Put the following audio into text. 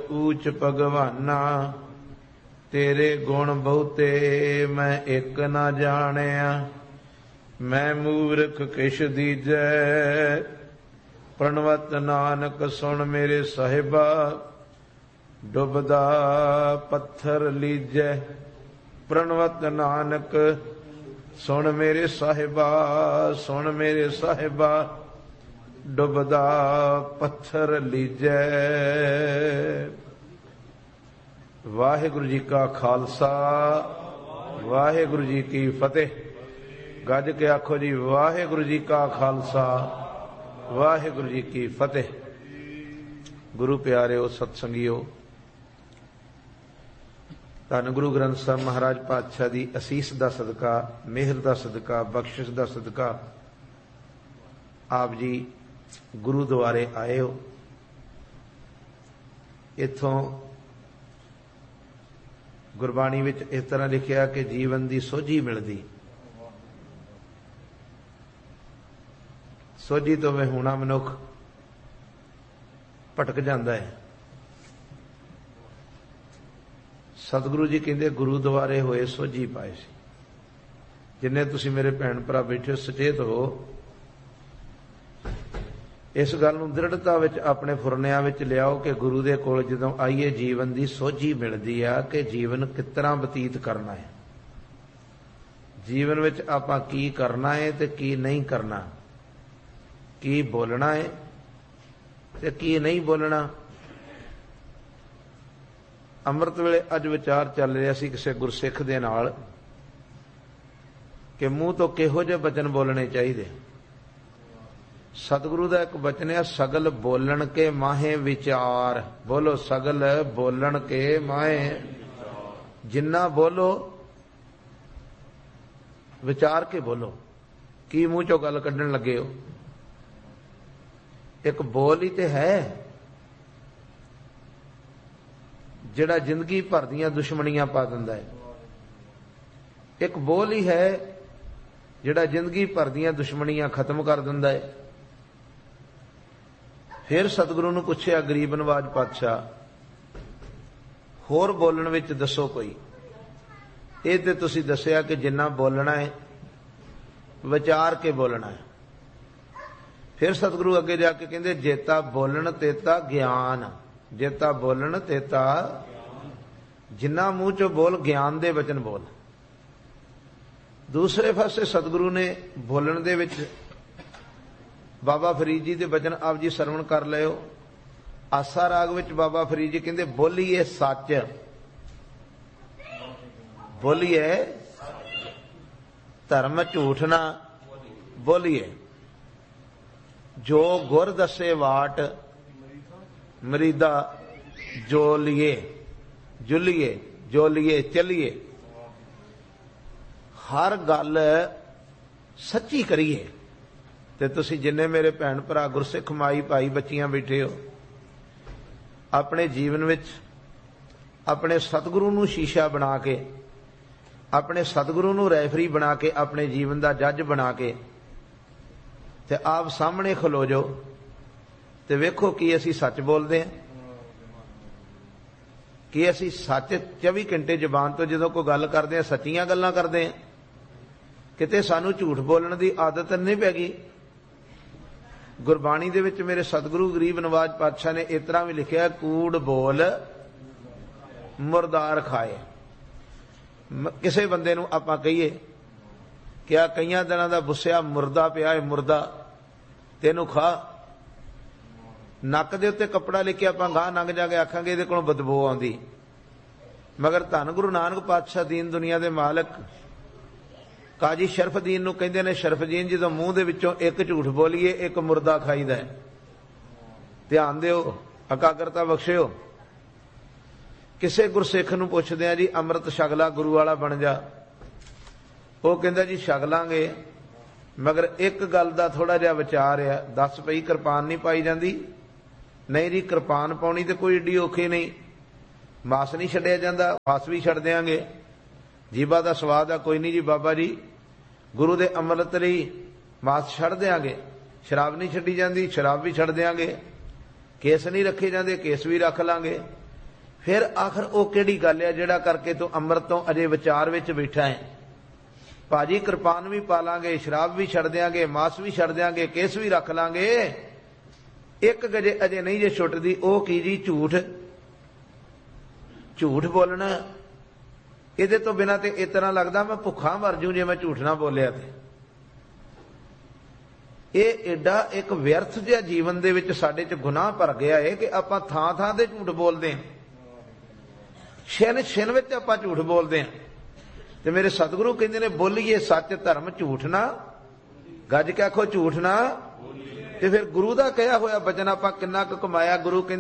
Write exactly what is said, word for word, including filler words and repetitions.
ऊच भगवाना, तेरे गुण बहुते मैं एक न जानिया। मैं मूर्ख किश दीजै, प्रणवत नानक सुन मेरे साहिबा। डुबदा पत्थर लीजै, प्रणवत नानक सुन मेरे साहिबा, सुन मेरे साहिबा। डुबदा पत्थर लीजै। वाहिगुरु जी का खालसा, वाहिगुरु जी की फतेह। गज के आखो जी वाहिगुरु जी का खालसा, वाहिगुरु जी की फतेह। गुरु प्यारे सतसंगियो, धन गुरु ग्रंथ साहब महाराज पातशाह की असीस का सदका, मेहर का सदका, बख्शिश का सदका आप जी गुरु द्वारे आए हो। इथों गुरबाणी विच इस तरह लिखिया कि जीवन की सोझी मिलती। सोझी तो मैं होना मनुख भटक जाता है। सतगुरु जी कहते गुरु द्वारे होए सोझी पाए सी। जिन्ने तुसी मेरे भैन भरा बैठे सचेत हो, इस गल नूं दृढ़ता विच अपने फुरनियां विच लियाओ कि गुरु दे कोल जदों आईए जीवन की सोझी मिलती है कि जीवन किस तरह बतीत करना है, जीवन विच आपां की करना है ते की नहीं करना, की बोलना है ते की नहीं बोलना। अमृत वेले अज विचार चल रहा सी किसी गुरसिख दे नाल कि मूँह तो किहो जिहे बचन बोलने चाहिए। सतगुरु का एक बचन है, सगल बोलन के माहे विचार। बोलो सगल बोलन के माहे, जिन्ना बोलो विचार के बोलो। की मूँह चो गल कढ़न लगे हो, एक बोल ही तो है जिहड़ा जिंदगी भर दियां दुश्मनियां पा दिंदा है। एक बोल ही है जिहड़ा जिंदगी भर दियां दुश्मनियां खत्म कर दिंदा है। फिर सतगुरु नूं पुछया गरीब नवाज पातशाह, होर बोलण विच दसो कोई। ये ते तुसीं दसिया कि जिन्ना बोलना है विचार के बोलना है। फिर सतगुरु अगे जाके कहंदे जेता बोलण तेता ज्ञान, जेता बोलण तेता जिन्ना मूँह चो बोल ज्ञान दे वचन बोल। दूसरे पासे सतगुरु ने बोलण दे विच बाबा फरीद जी दे वचन आप जी सरवण कर लियो। आसा राग विच बाबा फरीद जी कहंदे बोलीए सच, बोलीए धर्म झूठ ना बोलीए। जो गुर दसे वाट मरीदा जो लिए जुलिए, जो लिए चलिए। हर गल सच्ची करिए। ते तुसी जिन्ने मेरे भैन भरा गुरसिख माई भाई बच्चियां बैठे हो, अपने जीवन विच अपने सतगुरु नूं शीशा बना के, अपने सतगुरु नूं रैफरी बना के, अपने जीवन का जज बना के ते आप सामने खलो जो ते वेखो कि असी सच बोलते हैं, कि असी सच चौबी घंटे जबान तो जो कोई गल करते हैं सच्चियां गल्लां करते हैं, किते सानू झूठ बोलने की आदत नहीं पैगी। गुरबाणी दे विच मेरे सतगुरु गरीब नवाज पातशाह ने इस तरह भी लिखा, कूड़ बोल मुरदार खाए। किसी बंदे नूं आपां कहीए क्या कई दिनों का बुस्सिया मुरदा पिया है, मुरदा तेनू खा, नक दे उत्ते कपड़ा लेके आपां गांह लंघ जाके आखांगे इहदे कोलों बदबू आउंदी। मगर धन गुरु नानक पातशाह दीन दुनिया दे मालक काजी शरफदीन नूं कहंदे ने, शरफदीन जदों मूँह दे विचों एक झूठ बोलीए एक मुरदा खाईदा है। ध्यान दिओ, एकाग्रता बख्शिओ। किसे गुरसिख नूं पुछदे आ जी अमृत छकला गुरु वाला बन जा, वो कहंदा जी छक लांगे, मगर एक गल दा थोड़ा जिहा विचार है, दस पई कृपान नहीं पाई जांदी। नहीं जी कृपान पाउणी ते कोई एडी औखी नहीं, मास नहीं छड्डिया जांदा, मास भी छड्ड देंगे। जीवा दा स्वाद आ कोई नहीं जी बाबा जी, गुरु दे अमृत लई मास छड्ड देंगे। शराब नहीं छड्डी जांदी, शराब भी छड्ड देंगे। केस नहीं रखे जांदे, केस भी रख लांगे। फिर आखिर वो किहड़ी गल है जिहड़ा करके तू अमृत तो अजे विचार विच बैठा है। भाजी कृपान भी पा लांगे, शराब भी छड़ देंगे, मांस भी छड़ देंगे, केस भी रख लांगे, एक गजे अजे नहीं जे छुटदी। ओ की जी झूठ, झूठ बोलना। इहदे तो बिना ते इतना लगदा मैं भुखा मर जूं जे मैं झूठ ना बोलिया ते। ਇਹ एडा एक व्यर्थ जिहा जीवन दे विच साडे च गुनाह भर गया है कि आपां थां थां ते झूठ बोलदे हां, छिन छिन विच आपां झूठ बोलदे हां। ते मेरे सतगुरु कहंदे ने बोलीए सच धर्म झूठ ना, गज के आखो झूठ ना। ते फिर गुरु दा कहा होया बचन आपां किन्ना क कमाया, गुरु कहंदे